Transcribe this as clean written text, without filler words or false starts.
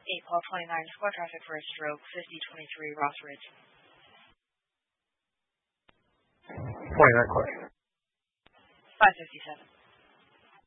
81229, squad traffic for a stroke, 5023 Ross Ridge. 29 question. 557.